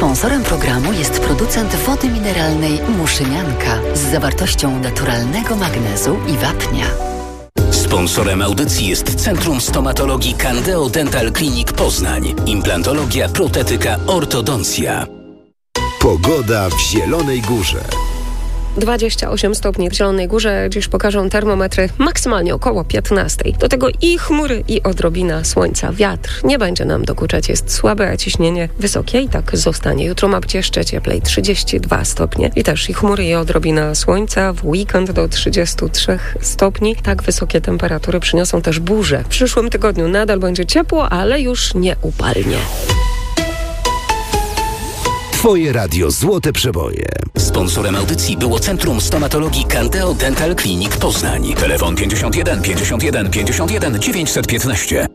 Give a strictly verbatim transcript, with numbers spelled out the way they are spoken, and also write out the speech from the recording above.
Sponsorem programu jest producent wody mineralnej Muszynianka z zawartością naturalnego magnezu i wapnia. Sponsorem audycji jest Centrum Stomatologii Candeo Dental Clinic Poznań. Implantologia, protetyka, ortodoncja. Pogoda w Zielonej Górze. dwadzieścia osiem stopni w Zielonej Górze. Dziś pokażą termometry maksymalnie około piętnaście. Do tego i chmury, i odrobina słońca. Wiatr nie będzie nam dokuczać, jest słabe, a ciśnienie wysokie i tak zostanie. Jutro ma być jeszcze cieplej, trzydzieści dwa stopnie. I też i chmury, i odrobina słońca. W weekend do trzydziestu trzech stopni. Tak wysokie temperatury przyniosą też burze. W przyszłym tygodniu nadal będzie ciepło, ale już nie upalnie. Twoje radio Złote Przeboje. Sponsorem audycji było Centrum Stomatologii Candeo Dental Clinic Poznań. Telefon pięćdziesiąt jeden pięćdziesiąt jeden pięćdziesiąt jeden dziewięćset piętnaście.